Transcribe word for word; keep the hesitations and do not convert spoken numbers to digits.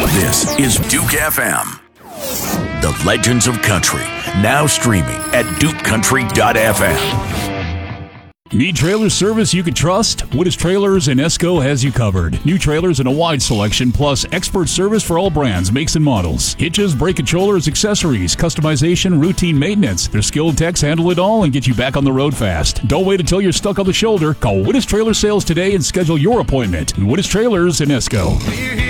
This is Duke F M. The Legends of Country, now streaming at duke country dot f m. Need trailer service you can trust? Wittes Trailers in Esco has you covered. New trailers in a wide selection, plus expert service for all brands, makes, and models. Hitches, brake controllers, accessories, customization, routine maintenance. Their skilled techs handle it all and get you back on the road fast. Don't wait until you're stuck on the shoulder. Call Wittes Trailer Sales today and schedule your appointment. Wittes Trailers in Esco.